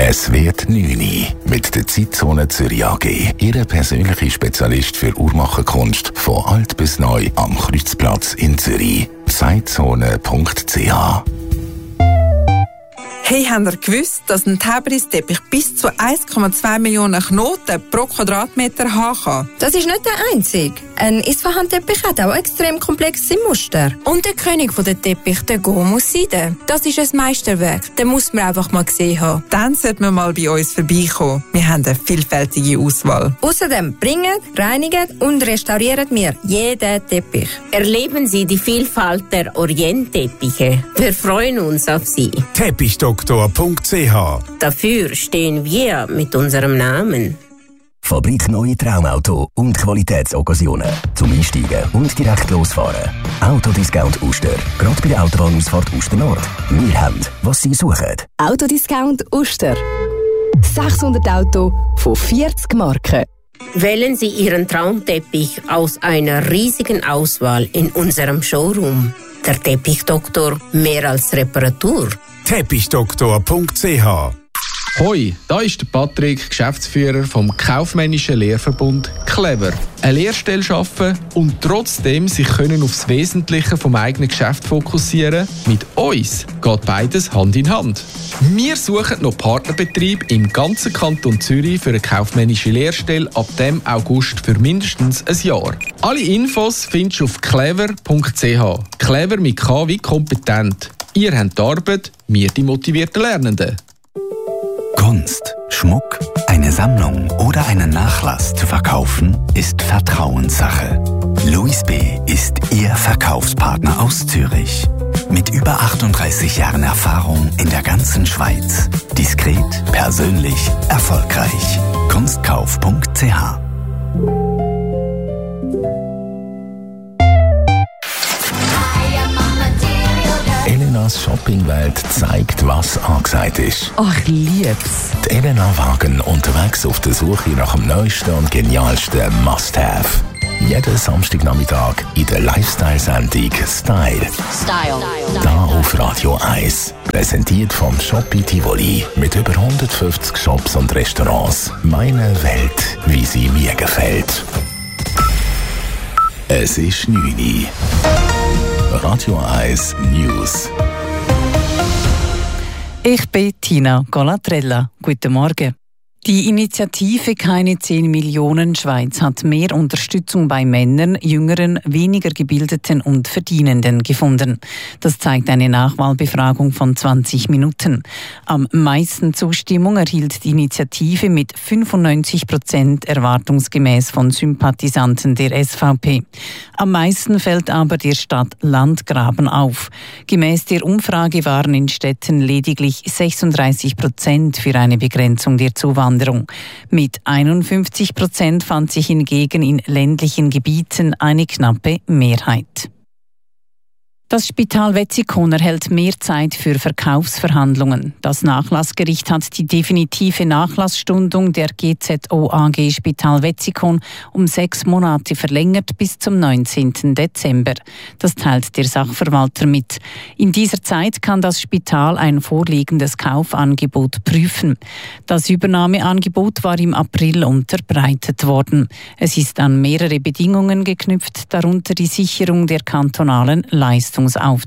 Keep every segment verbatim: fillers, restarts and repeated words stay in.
Es wird neun mit der Zeitzone Zürich A G. Ihr persönlicher Spezialist für Uhrmacherkunst von alt bis neu am Kreuzplatz in Zürich. zeitzone punkt c h. Hey, habt ihr gewusst, dass ein Tabristeppich bis zu eins Komma zwei Millionen Knoten pro Quadratmeter haben kann? Das ist nicht der einzige. Ein Isfahan-Teppich hat auch extrem komplexe Muster. Und der König von der Teppich, der Gomus Seide. Das ist ein Meisterwerk. Den muss man einfach mal gesehen haben. Dann sollte man mal bei uns vorbeikommen. Wir haben eine vielfältige Auswahl. Außerdem bringen, reinigen und restaurieren wir jeden Teppich. Erleben Sie die Vielfalt der Orientteppiche. Wir freuen uns auf Sie. Teppichdoktor punkt c h. Dafür stehen wir mit unserem Namen. Fabrik Neue Traumauto und Qualitätsoccasionen. Zum Einsteigen und direkt losfahren. Autodiscount Uster. Gerade bei der Autobahnausfahrt Uster Nord. Wir haben, was Sie suchen. Autodiscount Uster. sechshundert Autos von vierzig Marken. Wählen Sie Ihren Traumteppich aus einer riesigen Auswahl in unserem Showroom. Der Teppichdoktor, mehr als Reparatur. Teppichdoktor punkt c h. Hoi, da ist der Patrick, Geschäftsführer vom kaufmännischen Lehrverbund Clever. Eine Lehrstelle schaffen und trotzdem sich können aufs Wesentliche vom eigenen Geschäft fokussieren. Mit uns geht beides Hand in Hand. Wir suchen noch Partnerbetrieb im ganzen Kanton Zürich für eine kaufmännische Lehrstelle ab dem August für mindestens ein Jahr. Alle Infos findest du auf clever punkt c h. Clever mit K wie kompetent. Ihr habt die Arbeit, wir die motivierten Lernenden. Kunst, Schmuck, eine Sammlung oder einen Nachlass zu verkaufen, ist Vertrauenssache. Louis B. ist Ihr Verkaufspartner aus Zürich. Mit über achtunddreißig Jahren Erfahrung in der ganzen Schweiz. Diskret, persönlich, erfolgreich. kunstkauf punkt c h. Elenas Shoppingwelt zeigt, was angesagt ist. Ach, ich lieb's. Die Elena Wagen unterwegs auf der Suche nach dem neuesten und genialsten Must-Have. Jeden Samstagnachmittag in der Lifestyle-Sendung Style. Style. Da auf Radio eins. Präsentiert vom Shoppi Tivoli mit über hundertfünfzig Shops und Restaurants. Meine Welt, wie sie mir gefällt. Es ist neun Uhr. Radio eins News. Ich bin Tina Golatrella. Guten Morgen. Die Initiative Keine zehn Millionen Schweiz hat mehr Unterstützung bei Männern, Jüngeren, weniger Gebildeten und Verdienenden gefunden. Das zeigt eine Nachwahlbefragung von zwanzig Minuten. Am meisten Zustimmung erhielt die Initiative mit fünfundneunzig Prozent erwartungsgemäß von Sympathisanten der S V P. Am meisten fällt aber der Stadt Landgraben auf. Gemäß der Umfrage waren in Städten lediglich sechsunddreißig Prozent für eine Begrenzung der Zuwanderung. Mit einundfünfzig Prozent fand sich hingegen in ländlichen Gebieten eine knappe Mehrheit. Das Spital Wetzikon erhält mehr Zeit für Verkaufsverhandlungen. Das Nachlassgericht hat die definitive Nachlassstundung der G Z O A G Spital Wetzikon um sechs Monate verlängert bis zum neunzehnten Dezember. Das teilt der Sachverwalter mit. In dieser Zeit kann das Spital ein vorliegendes Kaufangebot prüfen. Das Übernahmeangebot war im April unterbreitet worden. Es ist an mehrere Bedingungen geknüpft, darunter die Sicherung der kantonalen Leistungsaufträge.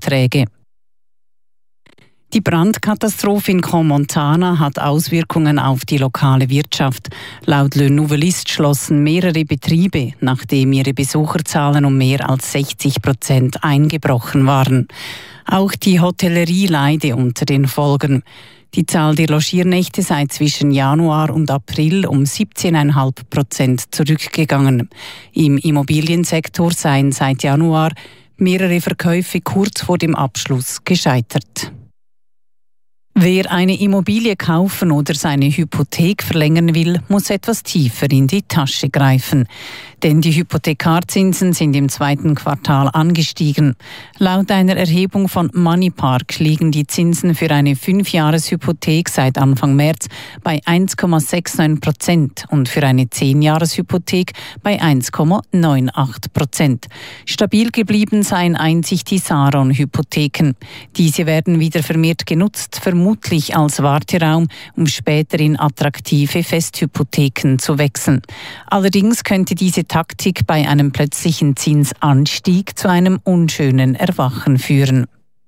Die Brandkatastrophe in Crans-Montana hat Auswirkungen auf die lokale Wirtschaft. Laut Le Nouvelliste schlossen mehrere Betriebe, nachdem ihre Besucherzahlen um mehr als sechzig Prozent eingebrochen waren. Auch die Hotellerie leide unter den Folgen. Die Zahl der Logiernächte sei zwischen Januar und April um siebzehn Komma fünf Prozent zurückgegangen. Im Immobiliensektor seien seit Januar mehrere Verkäufe kurz vor dem Abschluss gescheitert. Wer eine Immobilie kaufen oder seine Hypothek verlängern will, muss etwas tiefer in die Tasche greifen. Denn die Hypothekarzinsen sind im zweiten Quartal angestiegen. Laut einer Erhebung von Moneypark liegen die Zinsen für eine Fünfjahreshypothek seit Anfang März bei eins Komma neunundsechzig Prozent und für eine Zehnjahreshypothek bei eins Komma achtundneunzig Prozent. Stabil geblieben seien einzig die Saron-Hypotheken. Diese werden wieder vermehrt genutzt, vermutlich vermutlich als Warteraum, um später in attraktive Festhypotheken zu wechseln. Allerdings könnte diese Taktik bei einem plötzlichen Zinsanstieg zu einem unschönen Erwachen führen.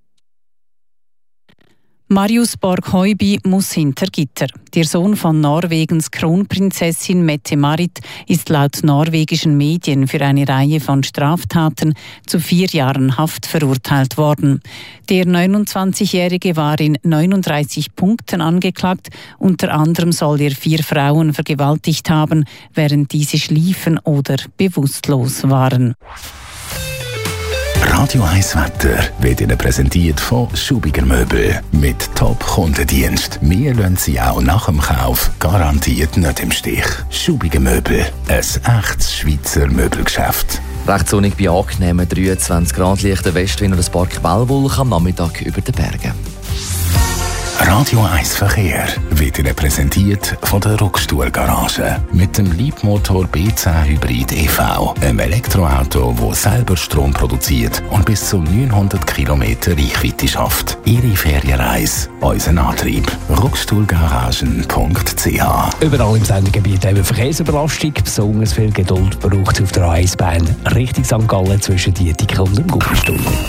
Marius Borg-Heuby muss hinter Gitter. Der Sohn von Norwegens Kronprinzessin Mette-Marit ist laut norwegischen Medien für eine Reihe von Straftaten zu vier Jahren Haft verurteilt worden. Der neunundzwanzigjährige war in neununddreißig Punkten angeklagt. Unter anderem soll er vier Frauen vergewaltigt haben, während diese schliefen oder bewusstlos waren. Radio eins Wetter wird Ihnen präsentiert von Schubiger Möbel. Mit Top-Kundendienst. Wir lassen Sie auch nach dem Kauf garantiert nicht im Stich. Schubiger Möbel, ein echtes Schweizer Möbelgeschäft. Recht sonnig bei angenehmen dreiundzwanzig Grad, leichter Westwind und ein paar Quellwolken am Nachmittag über den Bergen. Radio eins Verkehr wird Ihnen präsentiert von der Ruckstuhl-Garage. Mit dem Leapmotor B zehn Hybrid E V. Einem Elektroauto, das selber Strom produziert und bis zu neunhundert Kilometer Reichweite schafft. Ihre Ferienreise, unser Antrieb. ruckstuhlgaragen punkt c h. Überall im Sendegebiet haben wir Verkehrsüberlastung. Besonders viel Geduld braucht es auf der A eins-Bahn Richtung Sankt Gallen zwischen Dietiken und dem Guggenstuhl.